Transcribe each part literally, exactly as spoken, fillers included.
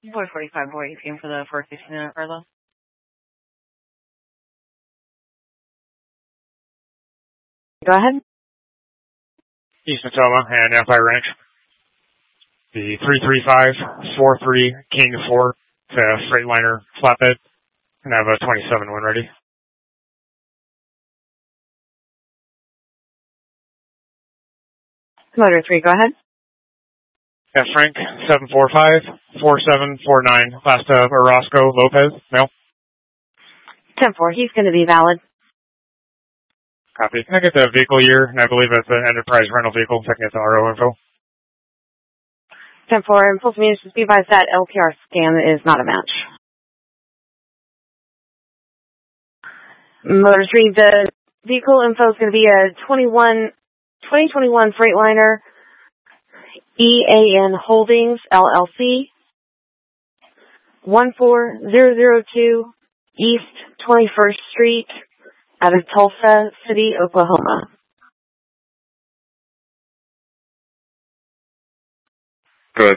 four forty-five, four eighteen for the four fifteen at Arlo. Go ahead. East Matoma and Empire Ranch. The three three five four three King four to Freightliner flatbed, and I have a twenty-seven when ready. Motor three, go ahead. Yeah, Frank, seven four five four seven four nine, last of Orozco Lopez, mail. ten four, he's going to be valid. Copy. Can I get the vehicle year? And I believe it's an enterprise rental vehicle. So I can get the R O info. ten four, and full communications be advised that L P R scan is not a match. Motor three, the vehicle info is going to be a twenty-one, twenty twenty-one Freightliner E A N Holdings, L L C, one four zero zero two East twenty-first Street, out of Tulsa City, Oklahoma. Good.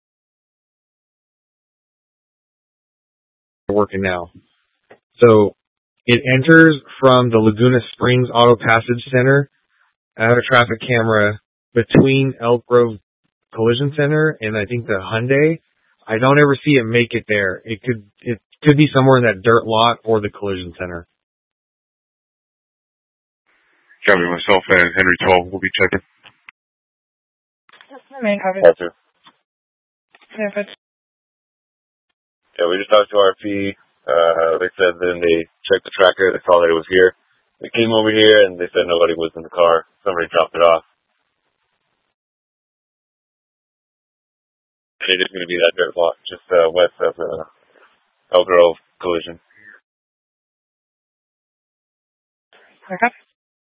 Working now. So it enters from the Laguna Springs Auto Passage Center. I have a traffic camera between Elk Grove Collision Center and I think the Hyundai. I don't ever see it make it there. It could it could be somewhere in that dirt lot or the collision center. Copy, myself and Henry twelve will be checking. That's my main copy. That's it. Yeah, but... yeah, we just talked to R P. Uh, they said then they checked the tracker. They saw that it was here. They came over here and they said nobody was in the car. Somebody dropped it off. And it is going to be that dirt lot just uh, west of uh, Elk Grove Collision. Okay.